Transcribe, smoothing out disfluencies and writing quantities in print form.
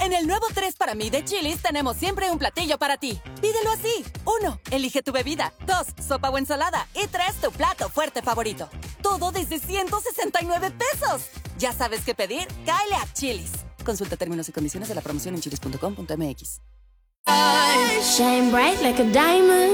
En el nuevo 3 para mí de Chili's tenemos siempre un platillo para ti. Pídelo así. 1. Elige tu bebida. 2. Sopa o ensalada. Y 3. Tu plato fuerte favorito. Todo desde 169 pesos. ¿Ya sabes qué pedir? Cáele a Chili's. Consulta términos y condiciones de la promoción en chilis.com.mx. Shine bright like a diamond.